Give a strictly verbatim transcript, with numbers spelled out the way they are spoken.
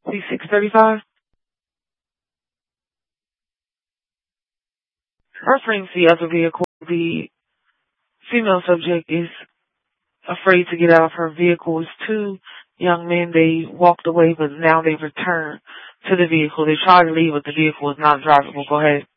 C six thirty-five. Referring to the other vehicle, the female subject is afraid to get out of her vehicle. It's two young men. They walked away, but now they've returned to the vehicle. They tried to leave, but the vehicle is not drivable. Go ahead.